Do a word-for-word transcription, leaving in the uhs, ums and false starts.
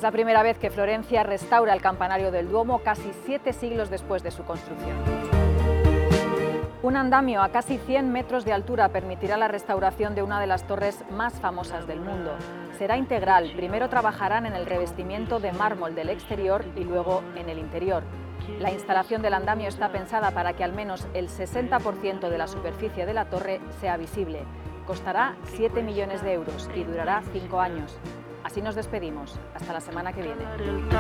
Es la primera vez que Florencia restaura el campanario del Duomo casi siete siglos después de su construcción. Un andamio a casi cien metros de altura permitirá la restauración de una de las torres más famosas del mundo. Será integral, primero trabajarán en el revestimiento de mármol del exterior y luego en el interior. La instalación del andamio está pensada para que al menos el sesenta por ciento de la superficie de la torre sea visible. Costará siete millones de euros y durará cinco años. Así nos despedimos. Hasta la semana que viene.